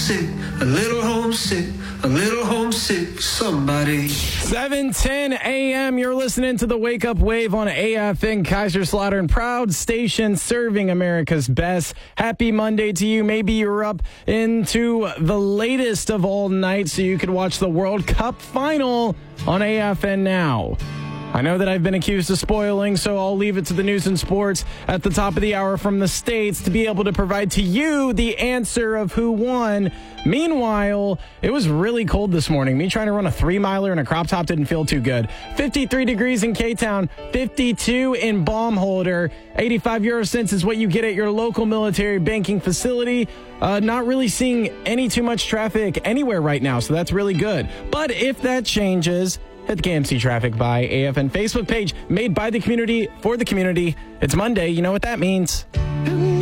homesick, a little homesick, a little homesick, somebody. 7:10 a.m. You're listening to the Wake Up Wave on AFN Kaiserslautern, proud station serving America's best. Happy Monday to you. Maybe you're up into the latest of all night so you can watch the World Cup final on AFN Now. I know that I've been accused of spoiling, so I'll leave it to the news and sports at the top of the hour from the States to be able to provide to you the answer of who won. Meanwhile, it was really cold this morning. Me trying to run a 3-miler in a crop top didn't feel too good. 53 degrees in K-Town, 52 in Baumholder. 85 euro cents is what you get at your local military banking facility. Not really seeing too much traffic anywhere right now, so that's really good. But if that changes, hit the KMC Traffic by AFN Facebook page, made by the community for the community. It's Monday. You know what that means.